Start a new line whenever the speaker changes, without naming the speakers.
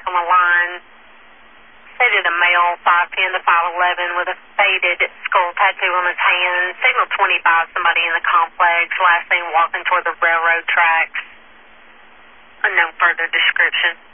on the line. Stated a male, 5'10" to 5'11", with a faded skull tattoo on his hand. Signal 25, somebody in the complex. Last seen walking toward the railroad tracks. Unknown further description.